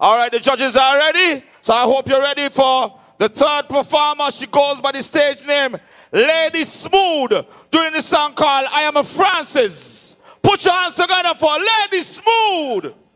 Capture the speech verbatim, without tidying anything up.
All right, the judges are ready. So I hope you're ready for the third performer. She goes by the stage name Lady Smooth, doing the song called I Am a Francis. Put your hands together for Lady Smooth.